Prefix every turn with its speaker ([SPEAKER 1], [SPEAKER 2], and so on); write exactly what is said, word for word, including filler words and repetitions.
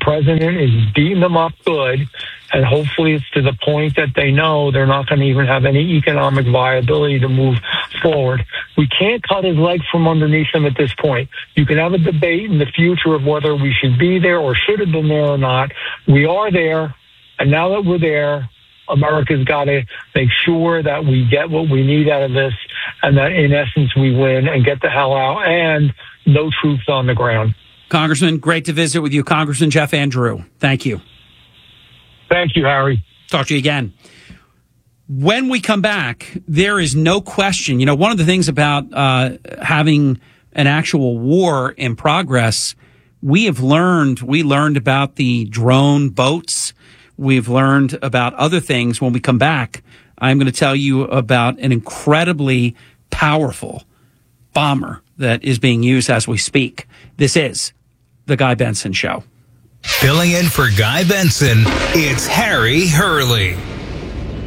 [SPEAKER 1] president is beating them up good, and hopefully it's to the point that they know they're not going to even have any economic viability to move forward. We can't cut his leg from underneath him at this point. You can have a debate in the future of whether we should be there or should have been there or not. We are there, and now that we're there, America's got to make sure that we get what we need out of this, and that in essence we win and get the hell out, and no troops on the ground.
[SPEAKER 2] Congressman, great to visit with you. Congressman Jeff Andrew, thank you.
[SPEAKER 1] Thank you, Harry.
[SPEAKER 2] Talk to you again. When we come back, there is no question. You know, one of the things about uh, having an actual war in progress, we have learned, we learned about the drone boats. We've learned about other things. When we come back, I'm going to tell you about an incredibly powerful bomber that is being used as we speak. This is The Guy Benson Show.
[SPEAKER 3] Filling in for Guy Benson, it's Harry Hurley.